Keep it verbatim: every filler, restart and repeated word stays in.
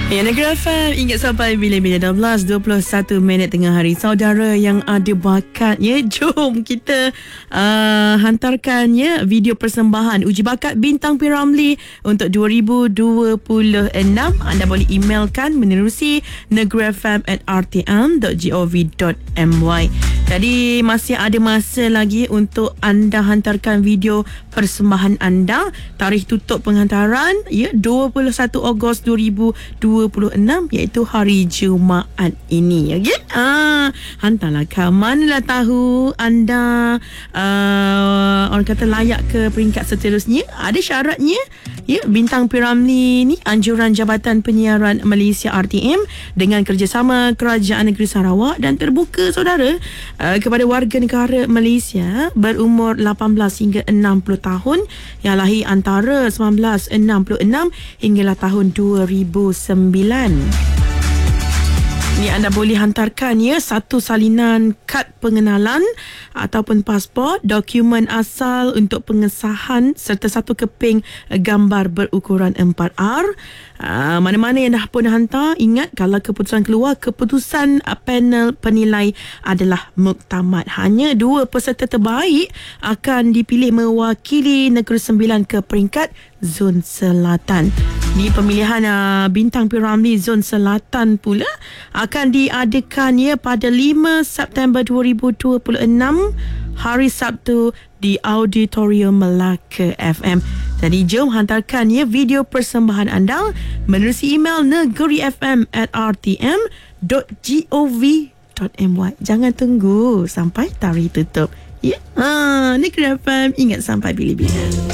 Ya, Negeri F M ingat sampai bila-bila enam belas dua puluh satu minit tengah hari. Saudara yang ada bakat ya, jom kita uh, hantarkan ya video persembahan uji bakat Bintang P. Ramlee untuk dua ribu dua puluh enam. Anda boleh emailkan menerusi negerifm at r t m dot gov dot m y. Jadi masih ada masa lagi untuk anda hantarkan video persembahan anda. Tarikh tutup penghantaran ya dua puluh satu Ogos dua ribu dua puluh enam, iaitu hari Jumaat ini. Okey. Ah, hantarlah ke manalah tahu anda uh, orang kata layak ke peringkat seterusnya. Ada syaratnya. Ya, Bintang P. Ramlee ni anjuran Jabatan Penyiaran Malaysia R T M dengan kerjasama Kerajaan Negeri Sarawak dan terbuka saudara uh, kepada warga negara Malaysia berumur lapan belas hingga enam puluh tahun yang lahir antara seribu sembilan ratus enam puluh enam hinggalah tahun dua ribu sembilan. Ni anda boleh hantarkan ya satu salinan kad pengenalan ataupun pasport, dokumen asal untuk pengesahan serta satu keping gambar berukuran empat R. Uh, mana-mana yang dah pun hantar, ingat kalau keputusan keluar, keputusan uh, panel penilai adalah muktamad. Hanya dua peserta terbaik akan dipilih mewakili Negeri Sembilan ke peringkat Zon Selatan. Di pemilihan uh, Bintang P. Ramlee Zon Selatan pula akan diadakan ya pada lima September dua ribu dua puluh enam hari Sabtu di Auditorium Melaka F M. Jadi jom hantarkan ya video persembahan anda menerusi email negerifm at r t m dot gov dot m y. Jangan tunggu sampai tarikh tutup. Ya, ha, Negeri F M ingat sampai bila-bila.